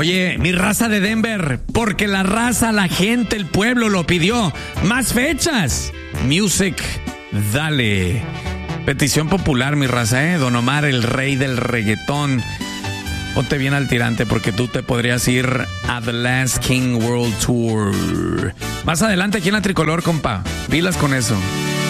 Oye, mi raza de Denver, porque la raza, la gente, el pueblo lo pidió. Más fechas. Music, dale. Petición popular, mi raza, Don Omar, el rey del reggaetón. Ponte bien al tirante porque tú te podrías ir a The Last King World Tour. Más adelante aquí en la Tricolor, compa. Pilas con eso.